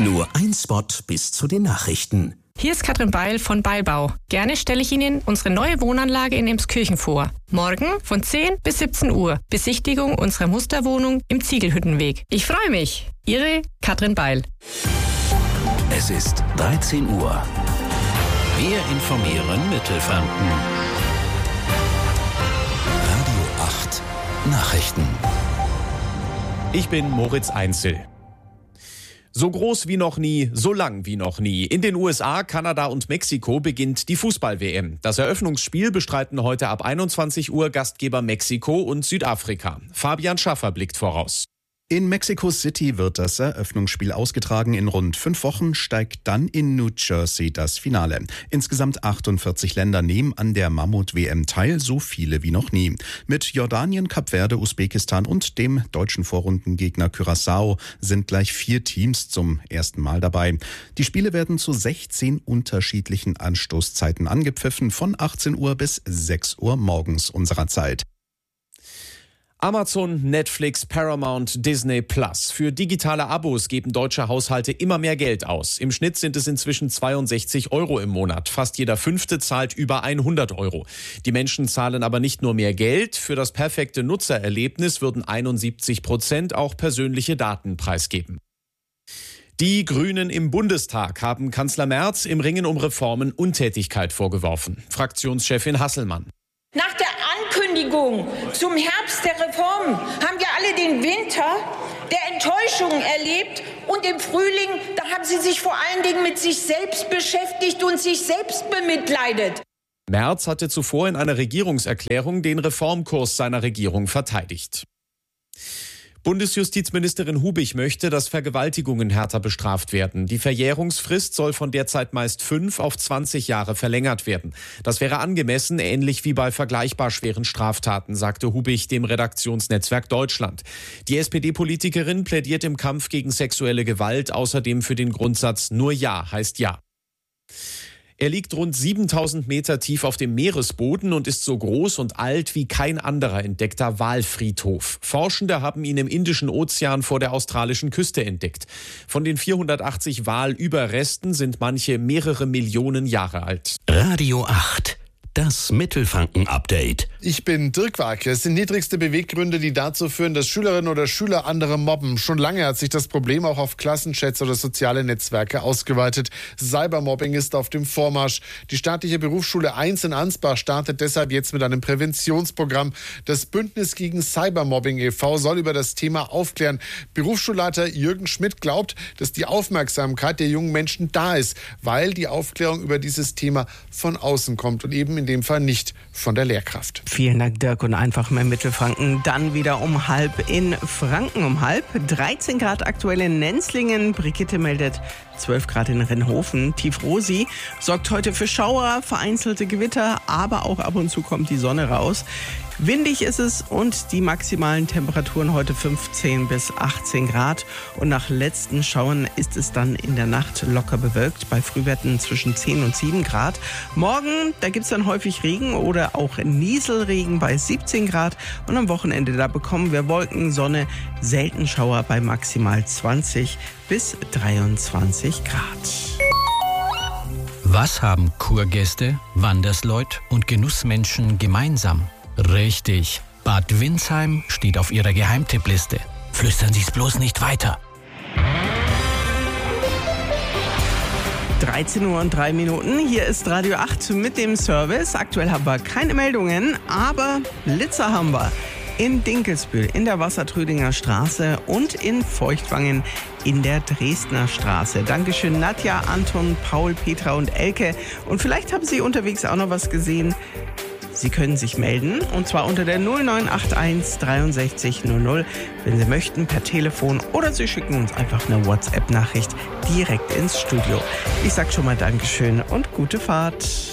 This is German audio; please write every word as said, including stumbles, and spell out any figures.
Nur ein Spot bis zu den Nachrichten. Hier ist Katrin Beil von Beilbau. Gerne stelle ich Ihnen unsere neue Wohnanlage in Emskirchen vor. Morgen von zehn bis siebzehn Uhr. Besichtigung unserer Musterwohnung im Ziegelhüttenweg. Ich freue mich. Ihre Katrin Beil. Es ist dreizehn Uhr. Wir informieren Mittelfranken. Radio acht Nachrichten. Ich bin Moritz Einzel. So groß wie noch nie, so lang wie noch nie. In den U S A, Kanada und Mexiko beginnt die Fußball-W M. Das Eröffnungsspiel bestreiten heute ab einundzwanzig Uhr Gastgeber Mexiko und Südafrika. Fabian Schaffer blickt voraus. In Mexico City wird das Eröffnungsspiel ausgetragen. In rund fünf Wochen steigt dann in New Jersey das Finale. Insgesamt achtundvierzig Länder nehmen an der Mammut-W M teil, so viele wie noch nie. Mit Jordanien, Kap Verde, Usbekistan und dem deutschen Vorrundengegner Curaçao sind gleich vier Teams zum ersten Mal dabei. Die Spiele werden zu sechzehn unterschiedlichen Anstoßzeiten angepfiffen, von achtzehn Uhr bis sechs Uhr morgens unserer Zeit. Amazon, Netflix, Paramount, Disney Plus. Für digitale Abos geben deutsche Haushalte immer mehr Geld aus. Im Schnitt sind es inzwischen zweiundsechzig Euro im Monat. Fast jeder Fünfte zahlt über hundert Euro. Die Menschen zahlen aber nicht nur mehr Geld. Für das perfekte Nutzererlebnis würden einundsiebzig Prozent auch persönliche Daten preisgeben. Die Grünen im Bundestag haben Kanzler Merz im Ringen um Reformen Untätigkeit vorgeworfen. Fraktionschefin Hasselmann. Nach der Ankündigung zum Herbst der Reformen haben wir alle den Winter der Enttäuschung erlebt und im Frühling, da haben sie sich vor allen Dingen mit sich selbst beschäftigt und sich selbst bemitleidet. Merz hatte zuvor in einer Regierungserklärung den Reformkurs seiner Regierung verteidigt. Bundesjustizministerin Hubich möchte, dass Vergewaltigungen härter bestraft werden. Die Verjährungsfrist soll von derzeit meist fünf auf zwanzig Jahre verlängert werden. Das wäre angemessen, ähnlich wie bei vergleichbar schweren Straftaten, sagte Hubich dem Redaktionsnetzwerk Deutschland. Die S P D-Politikerin plädiert im Kampf gegen sexuelle Gewalt außerdem für den Grundsatz "Nur Ja heißt Ja". Er liegt rund siebentausend Meter tief auf dem Meeresboden und ist so groß und alt wie kein anderer entdeckter Walfriedhof. Forschende haben ihn im Indischen Ozean vor der australischen Küste entdeckt. Von den vierhundertachtzig Walüberresten sind manche mehrere Millionen Jahre alt. Radio acht. Das Mittelfranken-Update. Ich bin Dirk Warke. Es sind niedrigste Beweggründe, die dazu führen, dass Schülerinnen oder Schüler andere mobben. Schon lange hat sich das Problem auch auf Klassenchats oder soziale Netzwerke ausgeweitet. Cybermobbing ist auf dem Vormarsch. Die staatliche Berufsschule eins in Ansbach startet deshalb jetzt mit einem Präventionsprogramm. Das Bündnis gegen Cybermobbing e V soll über das Thema aufklären. Berufsschulleiter Jürgen Schmidt glaubt, dass die Aufmerksamkeit der jungen Menschen da ist, weil die Aufklärung über dieses Thema von außen kommt und eben in dem Fall nicht von der Lehrkraft. Vielen Dank, Dirk. Und einfach mehr Mittelfranken. Dann wieder um halb in Franken um halb. dreizehn Grad aktuell in Nenzlingen. Brigitte meldet zwölf Grad in Rennhofen. Tiefrosi sorgt heute für Schauer, vereinzelte Gewitter, aber auch ab und zu kommt die Sonne raus. Windig ist es und die maximalen Temperaturen heute fünfzehn bis achtzehn Grad. Und nach letzten Schauern ist es dann in der Nacht locker bewölkt, bei Frühwerten zwischen zehn und sieben Grad. Morgen, da gibt es dann häufig Regen oder auch Nieselregen bei siebzehn Grad. Und am Wochenende, da bekommen wir Wolken, Sonne, selten Schauer bei maximal zwanzig bis dreiundzwanzig Grad. Was haben Kurgäste, Wandersleut und Genussmenschen gemeinsam? Richtig, Bad Windsheim steht auf ihrer Geheimtippliste. Flüstern Sie es bloß nicht weiter. dreizehn Uhr und drei Minuten. Hier ist Radio acht mit dem Service. Aktuell haben wir keine Meldungen, aber Blitzer haben wir. In Dinkelsbühl, in der Wassertrödinger Straße und in Feuchtwangen in der Dresdner Straße. Dankeschön Nadja, Anton, Paul, Petra und Elke. Und vielleicht haben Sie unterwegs auch noch was gesehen. Sie können sich melden, und zwar unter der null neun acht eins dreiundsechzig null null, wenn Sie möchten, per Telefon, oder Sie schicken uns einfach eine WhatsApp-Nachricht direkt ins Studio. Ich sag schon mal Dankeschön und gute Fahrt.